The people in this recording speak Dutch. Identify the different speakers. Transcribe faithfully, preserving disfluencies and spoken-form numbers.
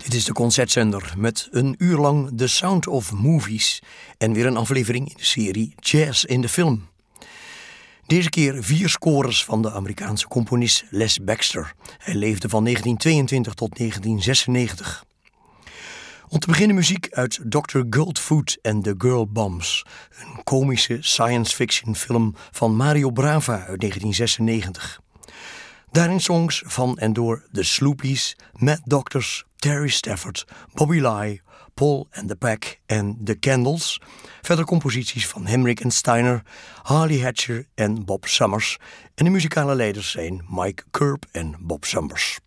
Speaker 1: Dit is de Concertzender met een uur lang The Sound of Movies en weer een aflevering in de serie Jazz in de Film. Deze keer vier scores van de Amerikaanse componist Les Baxter. Hij leefde van negentien tweeëntwintig tot negentien zesennegentig. Om te beginnen muziek uit dokter Goldfoot and the Girl Bombs, een komische science fiction film van Mario Bava uit negentien zesennegentig. Daarin songs van en door The Sloopies, Mad Doctors, Terry Stafford, Bobby Lye, Paul and the Pack en The Candles. Verder composities van Hemrick en Steiner, Harley Hatcher en Bob Summers. En de muzikale leiders zijn Mike Curb en Bob Summers.